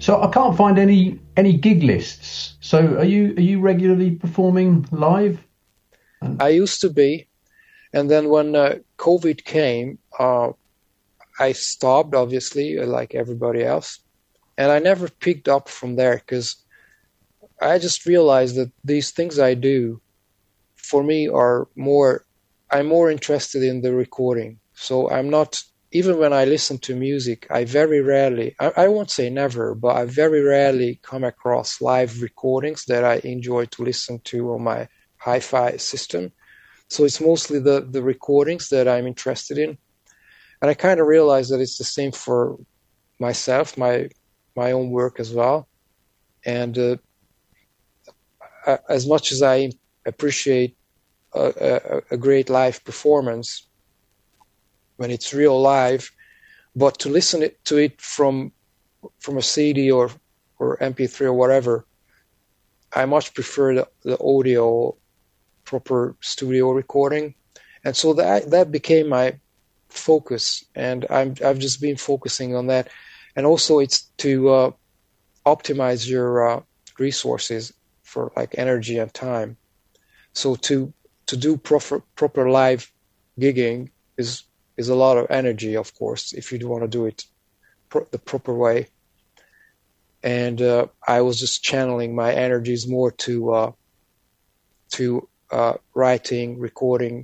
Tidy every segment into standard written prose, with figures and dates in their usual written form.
So I can't find any gig lists. So are you regularly performing live? I used to be, and then when COVID came, I stopped, obviously, like everybody else, and I never picked up from there because I just realized that these things I do, for me, I'm more interested in the recording. So I'm not, even when I listen to music, I very rarely, I won't say never, but I very rarely come across live recordings that I enjoy to listen to on my hi-fi system. So it's mostly the recordings that I'm interested in. And I kind of realize that it's the same for myself, my own work as well. And as much as I appreciate a great live performance when it's real live, but to listen to it from a CD or MP3 or whatever, I much prefer the audio, proper studio recording, and so that became my focus, and I've just been focusing on that, and also it's to optimize your resources for like energy and time. So to do proper live gigging is a lot of energy, of course, if you want to do it the proper way. And I was just channeling my energies more to writing, recording,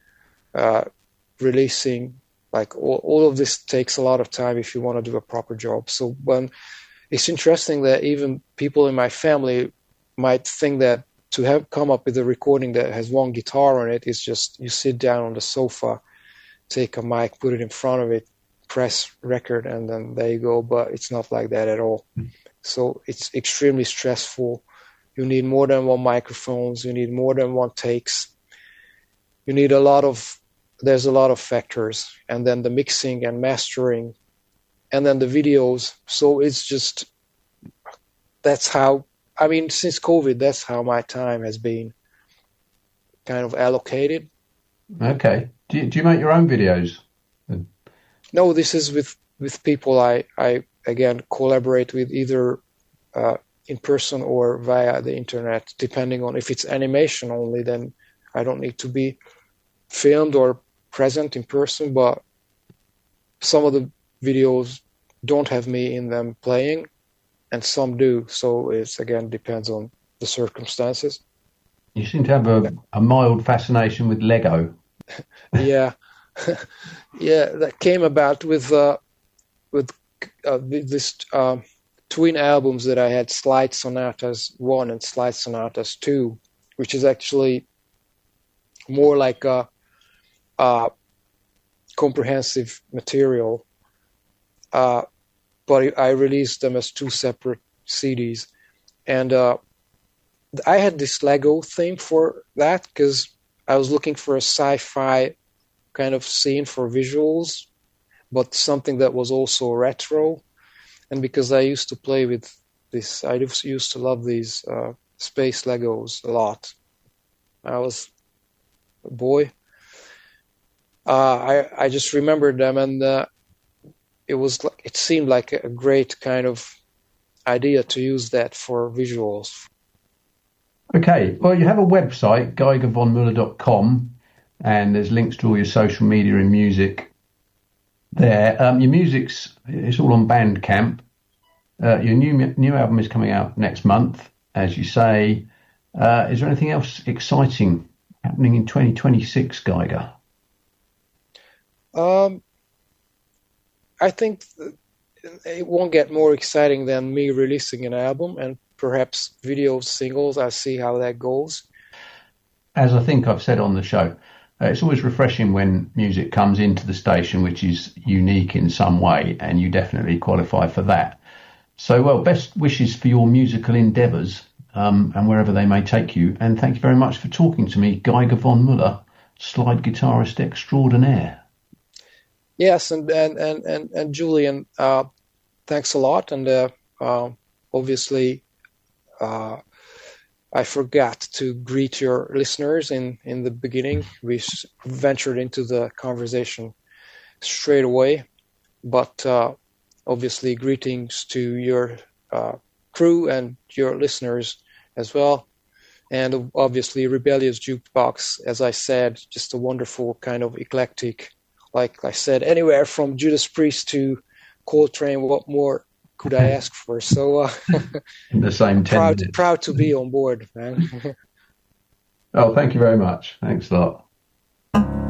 releasing. Like all of this takes a lot of time if you want to do a proper job. So when it's interesting that even people in my family might think that to have come up with a recording that has one guitar on it is just you sit down on the sofa, take a mic, put it in front of it, press record, and then there you go. But it's not like that at all. So it's extremely stressful. You need more than one microphones. You need more than one takes. You need there's a lot of factors. And then the mixing and mastering, and then the videos. So it's just, since COVID, that's how my time has been kind of allocated. Okay. Do you make your own videos? No, this is with people I again collaborate with, either in person or via the internet, depending on if it's animation only, then I don't need to be filmed or present in person, but some of the videos don't have me in them playing and some do, so it's again depends on the circumstances. You seem to have a mild fascination with Lego. Yeah. Yeah, that came about with this twin albums that I had, Slide Sonatas 1 and Slide Sonatas 2, which is actually more like a comprehensive material, but I released them as two separate CDs. And I had this Lego theme for that because I was looking for a sci-fi kind of scene for visuals, but something that was also retro. And because I used to play with this, I used to love these space Legos a lot. I was a boy. I just remembered them, and it seemed like a great kind of idea to use that for visuals. Okay, well, you have a website, geigervonmuller.com, and there's links to all your social media and music there. Your it's all on Bandcamp. Your new album is coming out next month, as you say. Is there anything else exciting happening in 2026, Geiger? I think it won't get more exciting than me releasing an album and perhaps video singles. I'll see how that goes. As I think I've said on the show, it's always refreshing when music comes into the station which is unique in some way, and you definitely qualify for that. So, well, best wishes for your musical endeavours and wherever they may take you. And thank you very much for talking to me, Geiger von Muller, slide guitarist extraordinaire. Yes, and Julian, thanks a lot. And obviously, I forgot to greet your listeners in the beginning. We ventured into the conversation straight away, but obviously greetings to your crew and your listeners as well. And obviously Rebellious Jukebox, as I said, just a wonderful kind of eclectic, like I said, anywhere from Judas Priest to Coltrane. What more could I ask for? So in the same 10 minutes. Proud to be on board, man. Oh, thank you very much. Thanks a lot.